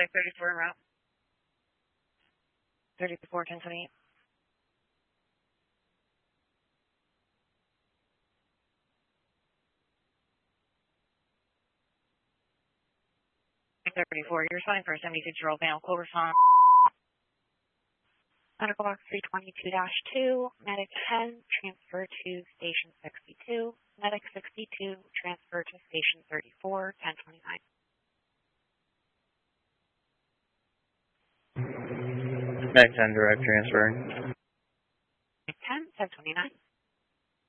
Medic 34 en route. 34, 1028. 34, you're responding for a 76-year-old male. Cold response. Medical box 322-2, medic 10, transfer to station 62. Medic 62, transfer to station 34, 1029. Medic 10, direct transfer. Medic 10, 1029.